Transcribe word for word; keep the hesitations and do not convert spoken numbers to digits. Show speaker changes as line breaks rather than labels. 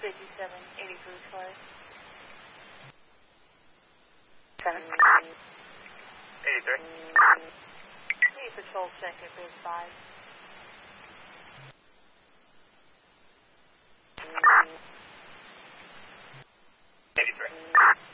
fifty-seven eighty-three Clay.
Seven.
eighty-three.
Need patrol check at Big five.
eighty-three.